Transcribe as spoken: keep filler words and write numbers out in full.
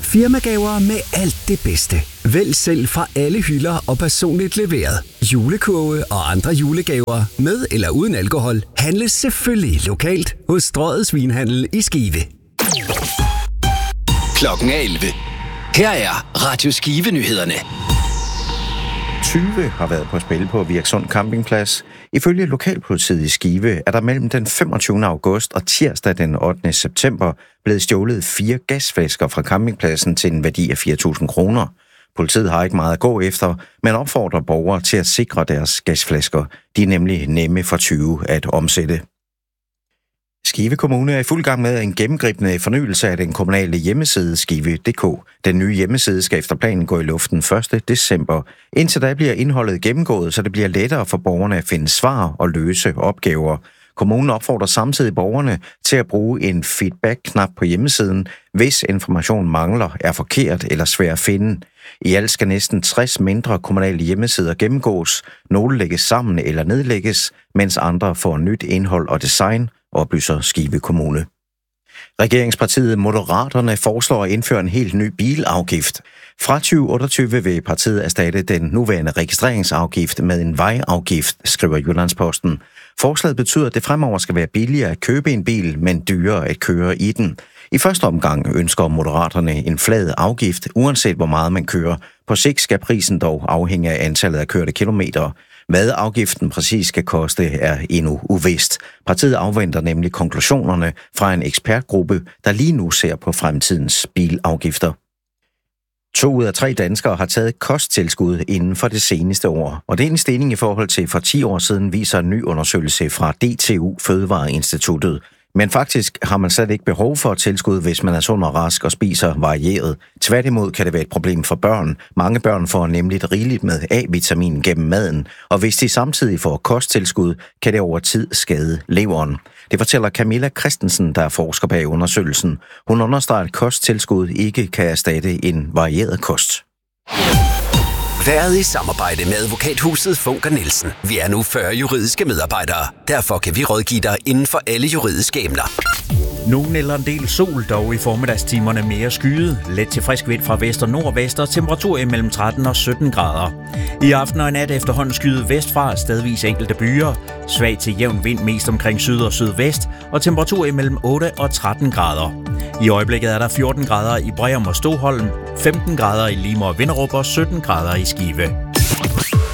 Firmagaver med alt det bedste. Vælg selv fra alle hylder og personligt leveret. Julekurve og andre julegaver med eller uden alkohol handles selvfølgelig lokalt hos Strøget Svinhandel i Skive. Klokken er elleve. Her er Radio Skive-nyhederne. tyve har været på spil på Virksund Campingplads. Ifølge lokalpolitiet i Skive er der mellem den femogtyvende august og tirsdag den ottende september blevet stjålet fire gasflasker fra campingpladsen til en værdi af fire tusind kroner. Politiet har ikke meget at gå efter, men opfordrer borgere til at sikre deres gasflasker. De er nemlig nemme for tyve at omsætte. Skive Kommune er i fuld gang med en gennemgribende fornyelse af den kommunale hjemmeside skive punktum d k. Den nye hjemmeside skal efter planen gå i luften første december. Indtil da bliver indholdet gennemgået, så det bliver lettere for borgerne at finde svar og løse opgaver. Kommunen opfordrer samtidig borgerne til at bruge en feedback-knap på hjemmesiden, hvis information mangler, er forkert eller svær at finde. I alt skal næsten tres mindre kommunale hjemmesider gennemgås. Nogle lægges sammen eller nedlægges, mens andre får nyt indhold og design, oplyser Skive Kommune. Regeringspartiet Moderaterne foreslår at indføre en helt ny bilafgift. Fra tyve otteogtyve vil partiet erstatte den nuværende registreringsafgift med en vejafgift, skriver Jyllandsposten. Forslaget betyder, at det fremover skal være billigere at købe en bil, men dyrere at køre i den. I første omgang ønsker Moderaterne en flad afgift, uanset hvor meget man kører. På sigt skal prisen dog afhænge af antallet af kørte kilometer. Hvad afgiften præcis skal koste, er endnu uvist. Partiet afventer nemlig konklusionerne fra en ekspertgruppe, der lige nu ser på fremtidens bilafgifter. To ud af tre danskere har taget kosttilskud inden for det seneste år, og det er en stigning i forhold til for ti år siden, viser en ny undersøgelse fra D T U Fødevareinstituttet. Men faktisk har man slet ikke behov for tilskud, hvis man er sund og rask og spiser varieret. Tværtimod kan det være et problem for børn. Mange børn får nemlig rigeligt med A-vitamin gennem maden, og hvis de samtidig får kosttilskud, kan det over tid skade leveren. Det fortæller Camilla Christensen, der er forsker bag undersøgelsen. Hun understreger, at kosttilskud ikke kan erstatte en varieret kost. Været i samarbejde med advokathuset Funker Nielsen. Vi er nu fyrre juridiske medarbejdere. Derfor kan vi rådgive dig inden for alle juridiske emner. Nogen eller en del sol, dog i formiddagstimerne mere skyet. Let til frisk vind fra vest og nordvest og temperatur mellem tretten og sytten grader. I aften og i nat efterhånden skyet vestfra, stedvis enkelte byer. Svag til jævn vind mest omkring syd og sydvest og temperatur mellem otte og tretten grader. I øjeblikket er der fjorten grader i Breum og Stoholm, femten grader i Lima og Vinderup og sytten grader i Skive.